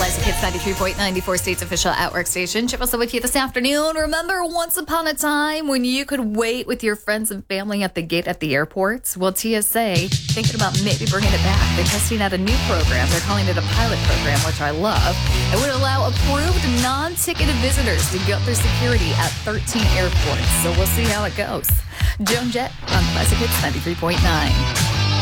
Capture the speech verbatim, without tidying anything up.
Classic Hits ninety-three point nine, four States official Outwork station. Chip also with you this afternoon. Remember once upon a time when you could wait with your friends and family at the gate at the airports? Well, T S A thinking about maybe bringing it back. They're testing out a new program. They're calling it a pilot program, which I love. It would allow approved non-ticketed visitors to go through security at thirteen airports. So we'll see how it goes. Joan Jett on Classic Hits ninety-three point nine.